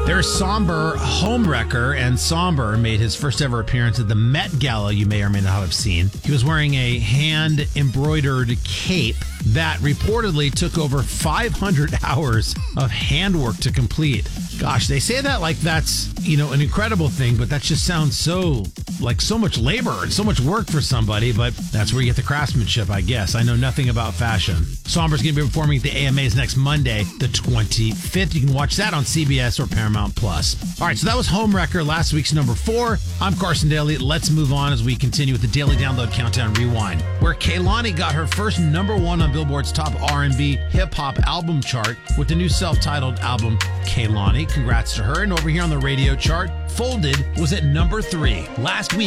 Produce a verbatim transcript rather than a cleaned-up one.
There's Somber Homewrecker, and Somber made his first ever appearance at the Met Gala, you may or may not have seen. He was wearing a hand-embroidered cape that reportedly took over five hundred hours of handwork to complete. Gosh, they say that like that's, you know, an incredible thing, but that just sounds so, like so much labor and so much work for somebody, but that's where you get the craftsmanship, I guess. I know nothing about fashion. Somber's going to be performing at the A M As next Monday, the twenty-fifth. You can watch that on C B S or Paramount Plus. All right, so that was Homewrecker, last week's number four. I'm Carson Daly. Let's move on as we continue with the Daily Download Countdown Rewind, where Kehlani got her first number one on Billboard's top R and B hip-hop album chart with the new self-titled album, Kehlani. Congrats to her. And over here on the radio chart, Folded was at number three. Last week,